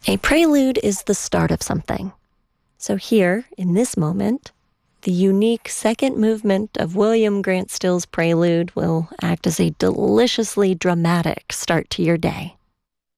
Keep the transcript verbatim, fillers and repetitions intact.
A prelude is the start of something. So here, in this moment, the unique second movement of William Grant Still's Prelude will act as a deliciously dramatic start to your day.